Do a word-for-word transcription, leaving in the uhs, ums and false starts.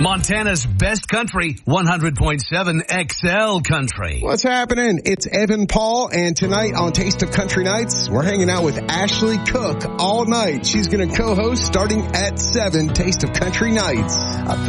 Montana's best country, one hundred point seven X L Country. What's happening? It's Evan Paul, and tonight on Taste of Country Nights, we're hanging out with Ashley Cook all night. She's going to co-host starting at seven, Taste of Country Nights. I